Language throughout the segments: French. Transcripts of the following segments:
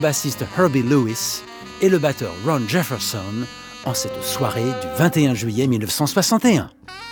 bassiste Herbie Lewis et le batteur Ron Jefferson en cette soirée du 21 juillet 1961.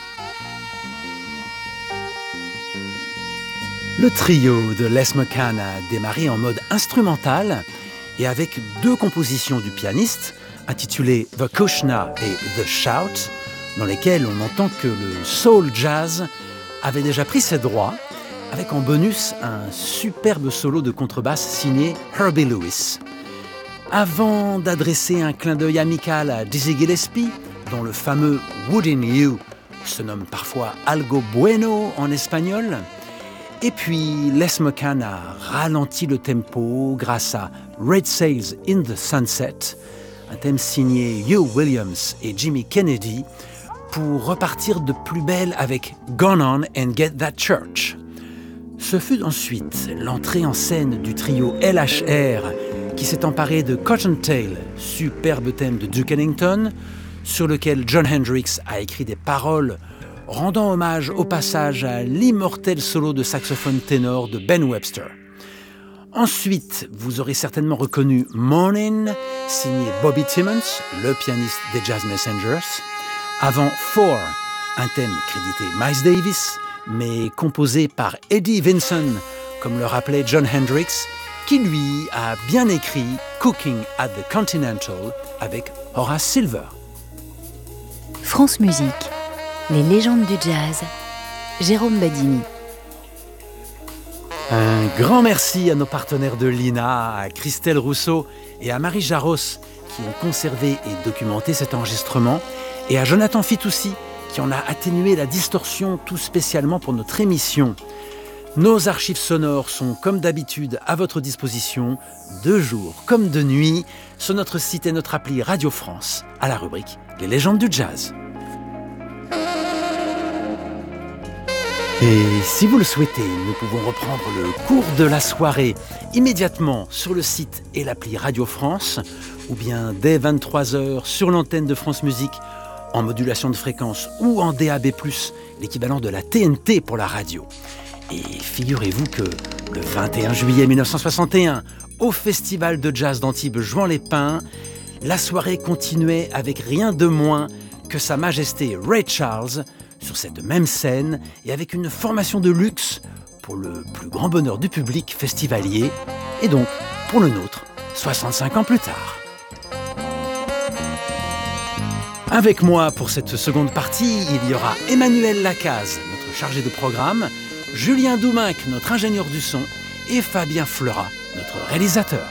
Le trio de Les McCann a démarré en mode instrumental et avec deux compositions du pianiste intitulées The Kushna et The Shout, dans lesquelles on entend que le soul jazz avait déjà pris ses droits, avec en bonus un superbe solo de contrebasse signé Herbie Lewis. Avant d'adresser un clin d'œil amical à Dizzy Gillespie, dont le fameux Wouldn't You se nomme parfois Algo Bueno en espagnol, et puis Les McCann a ralenti le tempo grâce à Red Sails in the Sunset, un thème signé Hugh Williams et Jimmy Kennedy, pour repartir de plus belle avec Gone On and Get That Church. Ce fut ensuite l'entrée en scène du trio LHR qui s'est emparé de Cottontail, superbe thème de Duke Ellington, sur lequel Jon Hendricks a écrit des paroles rendant hommage au passage à l'immortel solo de saxophone ténor de Ben Webster. Ensuite, vous aurez certainement reconnu Morning, signé Bobby Timmons, le pianiste des Jazz Messengers, avant Four, un thème crédité Miles Davis, mais composé par Eddie Vinson, comme le rappelait Jon Hendricks, qui lui a bien écrit Cooking at the Continental avec Horace Silver. France Musique, les légendes du jazz, Jérôme Badini. Un grand merci à nos partenaires de l'INA, à Christelle Rousseau et à Marie Jaros qui ont conservé et documenté cet enregistrement, et à Jonathan Fitoussi qui en a atténué la distorsion tout spécialement pour notre émission. Nos archives sonores sont comme d'habitude à votre disposition, de jour comme de nuit, sur notre site et notre appli Radio France, à la rubrique Les légendes du jazz. Et si vous le souhaitez, nous pouvons reprendre le cours de la soirée immédiatement sur le site et l'appli Radio France, ou bien dès 23h sur l'antenne de France Musique, en modulation de fréquence ou en DAB+, l'équivalent de la TNT pour la radio. Et figurez-vous que le 21 juillet 1961, au Festival de Jazz d'Antibes Juan-les-Pins, la soirée continuait avec rien de moins que Sa Majesté Ray Charles, sur cette même scène et avec une formation de luxe pour le plus grand bonheur du public festivalier et donc pour le nôtre 65 ans plus tard. Avec moi pour cette seconde partie, il y aura Emmanuel Lacaze, notre chargé de programme, Julien Douminc, notre ingénieur du son, et Fabien Fleurat, notre réalisateur.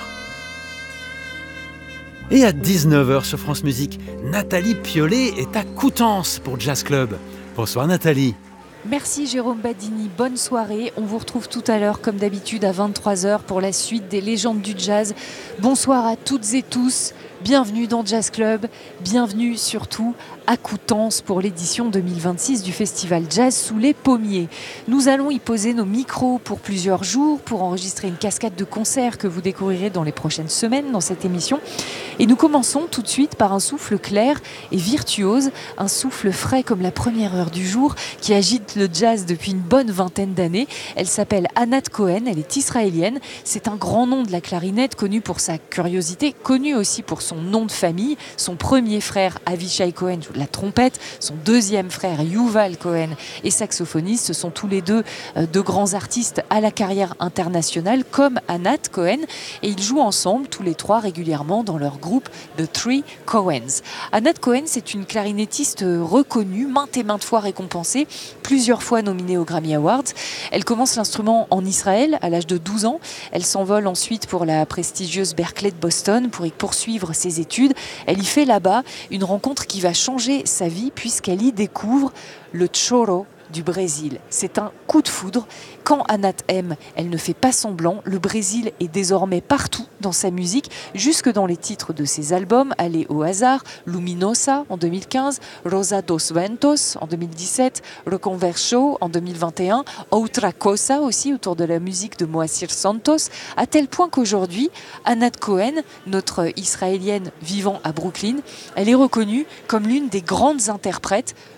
Et à 19h sur France Musique, Nathalie Piollet est à Coutances pour Jazz Club. Bonsoir Nathalie. Merci Jérôme Badini, bonne soirée. On vous retrouve tout à l'heure comme d'habitude à 23h pour la suite des légendes du jazz. Bonsoir à toutes et tous, bienvenue dans Jazz Club, bienvenue surtout à Coutances pour l'édition 2026 du Festival Jazz sous les Pommiers. Nous allons y poser nos micros pour plusieurs jours pour enregistrer une cascade de concerts que vous découvrirez dans les prochaines semaines dans cette émission. Et nous commençons tout de suite par un souffle clair et virtuose, un souffle frais comme la première heure du jour qui agite le jazz depuis une bonne vingtaine d'années. Elle s'appelle Anat Cohen, elle est israélienne. C'est un grand nom de la clarinette, connu pour sa curiosité, connu aussi pour son nom de famille. Son premier frère Avishai Cohen joue de la trompette, son deuxième frère Yuval Cohen est saxophoniste. Ce sont tous les deux de grands artistes à la carrière internationale comme Anat Cohen, et ils jouent ensemble tous les trois régulièrement dans leur groupe The Three Cohens. Anat Cohen, c'est une clarinettiste reconnue, maintes et maintes fois récompensée, plusieurs fois nominée aux Grammy Awards. Elle commence l'instrument en Israël à l'âge de 12 ans. Elle s'envole ensuite pour la prestigieuse Berklee de Boston pour y poursuivre ses études. Elle y fait là-bas une rencontre qui va changer sa vie puisqu'elle y découvre le choro du Brésil. C'est un coup de foudre. Quand Anat aime, elle ne fait pas semblant. Le Brésil est désormais partout dans sa musique, jusque dans les titres de ses albums. Allez au hasard, Luminosa en 2015, Rosa dos Ventos en 2017, Reconverso en 2021, Outra Cosa aussi autour de la musique de Moacir Santos, à tel point qu'aujourd'hui, Anat Cohen, notre Israélienne vivant à Brooklyn, elle est reconnue comme l'une des grandes interprètes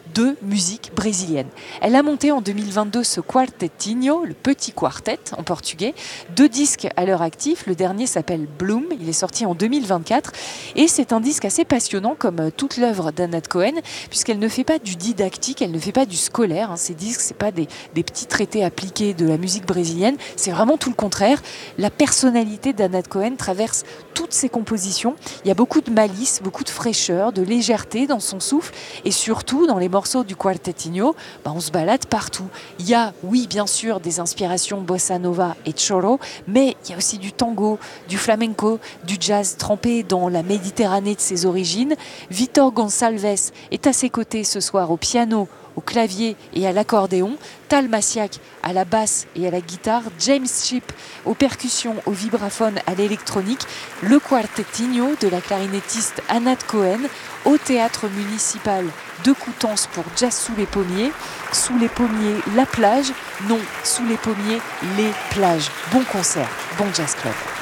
de musique brésilienne. Elle a monté en 2022 ce Quartetinho, le petit quartet en portugais. 2 disques à l'heure actif, le dernier s'appelle Bloom, il est sorti en 2024 et c'est un disque assez passionnant comme toute l'œuvre d'Anat Cohen puisqu'elle ne fait pas du didactique, elle ne fait pas du scolaire. Ces disques, c'est pas des petits traités appliqués de la musique brésilienne, c'est vraiment tout le contraire. La personnalité d'Anat Cohen traverse toutes ses compositions. Il y a beaucoup de malice, beaucoup de fraîcheur, de légèreté dans son souffle et surtout dans les morceaux du Quartetinho, on se balade partout. Il y a, oui, bien sûr, des inspirations bossa nova et choro, mais il y a aussi du tango, du flamenco, du jazz trempé dans la Méditerranée de ses origines. Vitor Gonçalves est à ses côtés ce soir au piano, au clavier et à l'accordéon, Tal Massiak à la basse et à la guitare, James Shipp aux percussions, au vibraphone, à l'électronique, le Quartetinho de la clarinettiste Anat Cohen au théâtre municipal de Coutances pour Jazz sous les pommiers. Sous les pommiers, la plage, non, sous les pommiers, les plages. Bon concert, bon jazz club.